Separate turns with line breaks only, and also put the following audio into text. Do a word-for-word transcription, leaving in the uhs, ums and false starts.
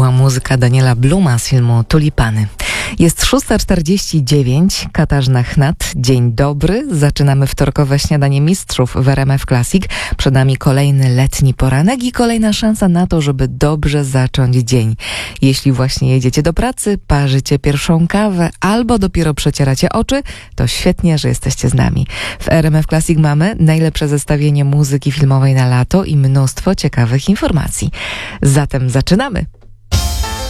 była muzyka Daniela Bluma z filmu Tulipany. Jest szósta czterdzieści dziewięć, Katarzyna Chnat. Dzień dobry. Zaczynamy wtorkowe śniadanie mistrzów w R M F Classic. Przed nami kolejny letni poranek i kolejna szansa na to, żeby dobrze zacząć dzień. Jeśli właśnie jedziecie do pracy, parzycie pierwszą kawę albo dopiero przecieracie oczy, to świetnie, że jesteście z nami. W R M F Classic mamy najlepsze zestawienie muzyki filmowej na lato i mnóstwo ciekawych informacji. Zatem zaczynamy!